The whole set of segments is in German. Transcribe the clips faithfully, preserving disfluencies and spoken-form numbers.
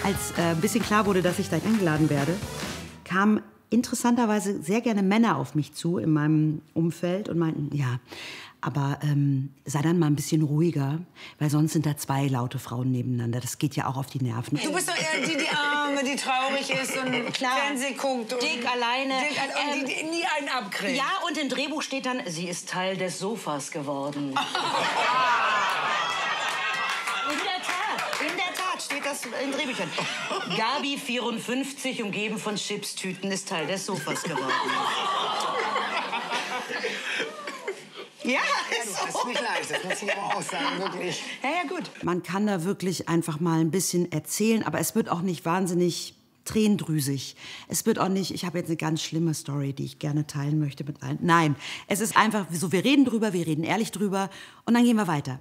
Als äh, ein bisschen klar wurde, dass ich da eingeladen werde, kamen interessanterweise sehr gerne Männer auf mich zu in meinem Umfeld und meinten, ja, aber ähm, sei dann mal ein bisschen ruhiger, weil sonst sind da zwei laute Frauen nebeneinander. Das geht ja auch auf die Nerven. Du bist doch eher die, die Arme, die traurig ist und Klar. Fernsehen guckt. Und dick alleine. Dick, und ähm, die, die nie einen abkriegt. Ja, und im Drehbuch steht dann, sie ist Teil des Sofas geworden. In der Tat, in der Tat steht das in Drehbüchern. Gabi, vierundfünfzig, umgeben von Chipstüten, ist Teil des Sofas geworden. Ja, ist so. Das ist nicht leicht, das muss ich aber auch sagen, wirklich. Ja, ja, gut. Man kann da wirklich einfach mal ein bisschen erzählen, aber es wird auch nicht wahnsinnig tränendrüsig. Es wird auch nicht, ich habe jetzt eine ganz schlimme Story, die ich gerne teilen möchte mit allen. Nein, es ist einfach so, wir reden drüber, wir reden ehrlich drüber und dann gehen wir weiter.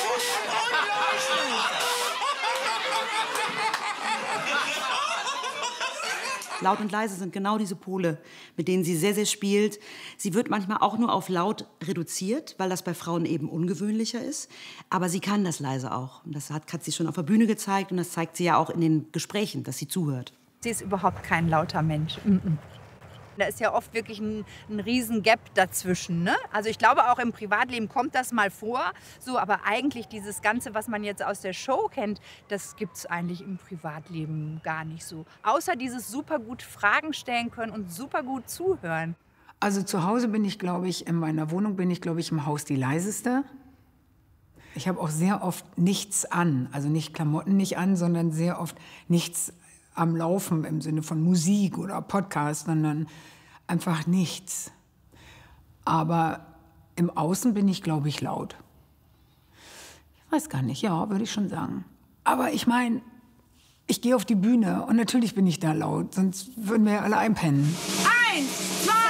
Laut und leise sind genau diese Pole, mit denen sie sehr, sehr spielt. Sie wird manchmal auch nur auf laut reduziert, weil das bei Frauen eben ungewöhnlicher ist. Aber sie kann das leise auch. Und das hat, hat sie schon auf der Bühne gezeigt und das zeigt sie ja auch in den Gesprächen, dass sie zuhört. Sie ist überhaupt kein lauter Mensch. Mm-mm. Da ist ja oft wirklich ein, ein riesen Gap dazwischen, ne? Also ich glaube, auch im Privatleben kommt das mal vor. So, aber eigentlich dieses Ganze, was man jetzt aus der Show kennt, das gibt es eigentlich im Privatleben gar nicht so. Außer dieses super gut Fragen stellen können und super gut zuhören. Also zu Hause bin ich, glaube ich, in meiner Wohnung bin ich, glaube ich, im Haus die leiseste. Ich habe auch sehr oft nichts an. Also nicht Klamotten nicht an, sondern sehr oft nichts am Laufen im Sinne von Musik oder Podcast, sondern einfach nichts. Aber im Außen bin ich, glaube ich, laut. Ich weiß gar nicht, ja, würde ich schon sagen. Aber ich meine, ich gehe auf die Bühne und natürlich bin ich da laut, sonst würden wir ja alle einpennen. Eins, zwei,